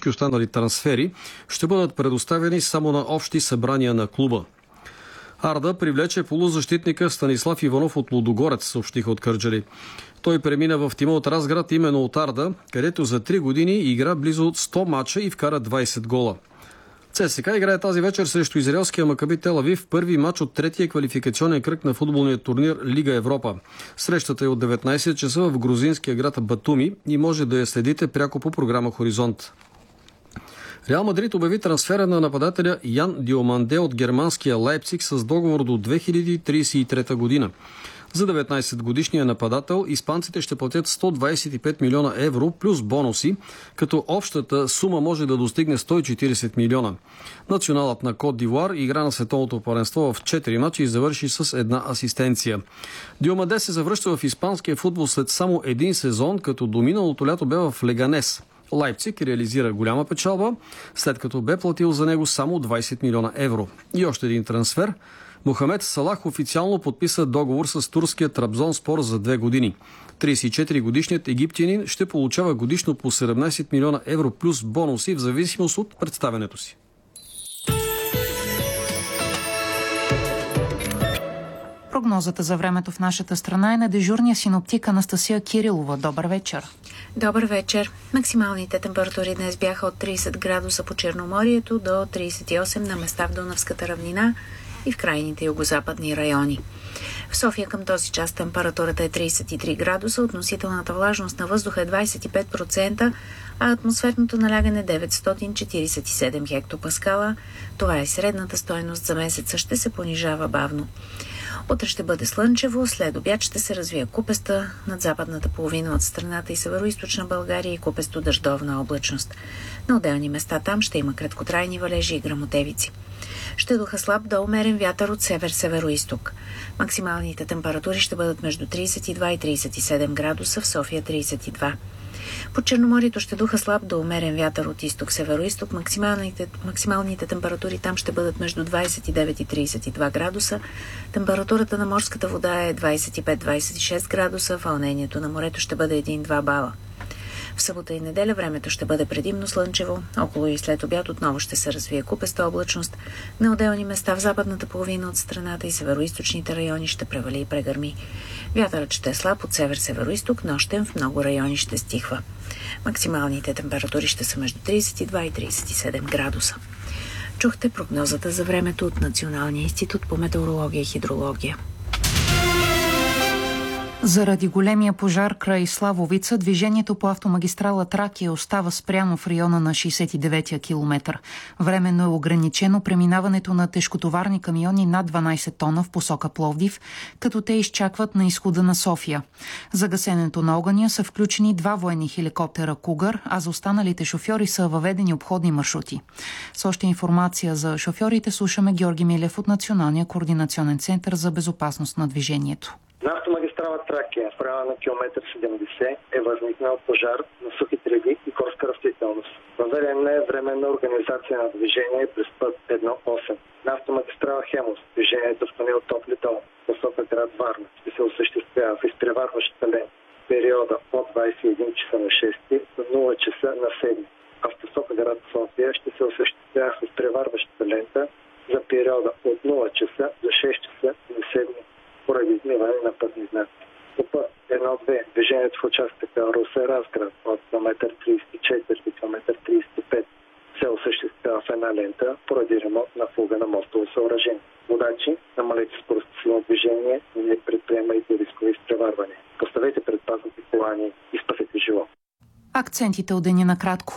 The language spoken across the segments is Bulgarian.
всички останали трансфери ще бъдат предоставени само на общи събрания на клуба. Арда привлече полузащитника Станислав Иванов от Лудогорец, съобщиха от Кърджали. Той премина в тима от Разград именно от Арда, където за 3 години игра близо 100 мача и вкара 20 гола. ЦСКА играе тази вечер срещу израелския Макаби Тел Авив, първи мач от третия квалификационен кръг на футболния турнир Лига Европа. Срещата е от 19 часа в грузинския град Батуми и може да я следите пряко по програма Хоризонт. Реал Мадрид обяви трансфера на нападателя Ян Диоманде от германския Лайпциг с договор до 2033 година. За 19-годишния нападател испанците ще платят 125 милиона евро плюс бонуси, като общата сума може да достигне 140 милиона. Националът на Кот д'Ивуар игра на световното първенство в 4 мача и завърши с една асистенция. Диоманде се завръща в испанския футбол след само един сезон, като до миналото лято бе в Леганес. Лайпциг реализира голяма печалба, след като бе платил за него само 20 милиона евро. И още един трансфер. Мохамед Салах официално подписа договор с турския Трабзонспор за 2 години. 34-годишният египтянин ще получава годишно по 17 милиона евро плюс бонуси в зависимост от представянето си. Прогнозата за времето в нашата страна е на дежурния синоптик Анастасия Кирилова. Добър вечер. Добър вечер. Максималните температури днес бяха от 30 градуса по Черноморието до 38 на места в Дунавската равнина и в крайните югозападни райони. В София към този час температурата е 33 градуса, относителната влажност на въздуха е 25%, а атмосферното налягане 947 хектопаскала. Това е средната стойност за месеца, ще се понижава бавно. Утре ще бъде слънчево, след обяд ще се развие купеста над западната половина от страната и североизточна България и купесто дъждовна облачност. На отделни места там ще има краткотрайни валежи и гръмотевици. Ще духа слаб до умерен вятър от север-североизток. Максималните температури ще бъдат между 32 и 37 градуса, в София 32. По Черноморието ще духа слаб до умерен вятър от изток-североизток. Максималните температури там ще бъдат между 29 и 32 градуса. Температурата на морската вода е 25-26 градуса. Вълнението на морето ще бъде 1-2 бала. В събота и неделя времето ще бъде предимно слънчево. Около и след обяд отново ще се развие купеста облачност. На отделни места в западната половина от страната и североизточните райони ще превали и прегърми. Вятърът ще е слаб от север-североизток, нощем в много райони ще стихва. Максималните температури ще са между 32 и 37 градуса. Чухте прогнозата за времето от Националния институт по метеорология и хидрология. Заради големия пожар край Славовица, движението по автомагистрала Тракия остава спряно в района на 69-я километър. Временно е ограничено преминаването на тежкотоварни камиони над 12 тона в посока Пловдив, като те изчакват на изхода на София. За гасенето на огъня са включени 2 военни хеликоптера Кугър, а за останалите шофьори са въведени обходни маршрути. С още информация за шофьорите слушаме Георги Милев от Националния координационен център за безопасност на движението. На автомагистрала Тракия в района на километър 70 е възникнал пожар на сухи треви и горска растителност. Въведена е временна организация на движение през път 1.8. На автомагистрала Хемус движението в тунел Топли дол, посока град Варна, ще се осъществява в изпреварващата лента в периода от 21 часа на 6 до 0 часа на 7. А в посока град София ще се осъществява в изпреварващата лента за периода от 0 часа до 6 часа на 7 поради измиване на пътни знаци. По път 1-2 движението в участъка Русе-Разград от км 34 до км 35 се осъществява в една лента поради ремонт на фуга на мостово съоръжение. Водачи, намалете скоростта си на движение и не предприемайте рискови изпреварвания. Поставете предпазните колани и спасете живот. Акцентите от деня накратко.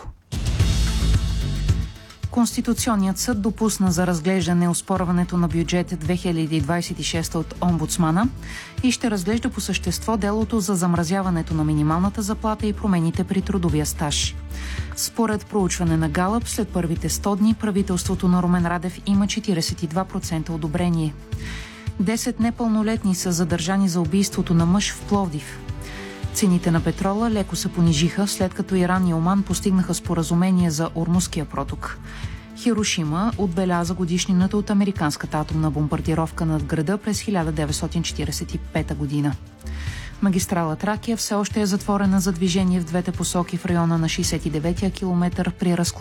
Конституционният съд допусна за разглеждане оспорването на бюджет 2026 от омбудсмана и ще разглежда по същество делото за замразяването на минималната заплата и промените при трудовия стаж. Според проучване на Галъп, след първите 100 дни правителството на Румен Радев има 42% одобрение. 10 непълнолетни са задържани за убийството на мъж в Пловдив. Цените на петрола леко се понижиха, след като Иран и Оман постигнаха споразумение за Ормузския проток. Хирошима отбеляза годишнината от американската атомна бомбардировка над града през 1945 година. Магистрала Тракия все още е затворена за движение в двете посоки в района на 69-я километър при разклад